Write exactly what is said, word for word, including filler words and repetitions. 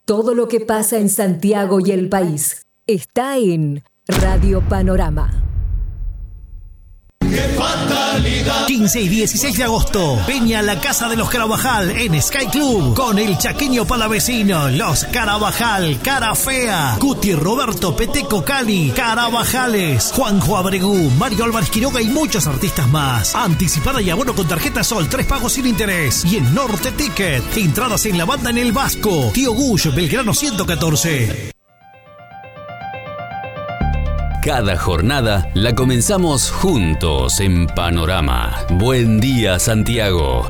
Todo lo que pasa en Santiago y el país está en Radio Panorama. quince y dieciséis de agosto, Peña la Casa de los Carabajal en Sky Club con el chaqueño palavecino, los Carabajal, Cara Fea, Cuti Roberto Peteco Cali, Carabajales, Juanjo Abregú, Mario Álvarez Quiroga y muchos artistas más. Anticipada y abono con tarjeta Sol, tres pagos sin interés. Y en Norte Ticket, entradas en la banda en el Vasco, Tío Gush, Belgrano ciento catorce. Cada jornada la comenzamos juntos en Panorama. Buen día, Santiago.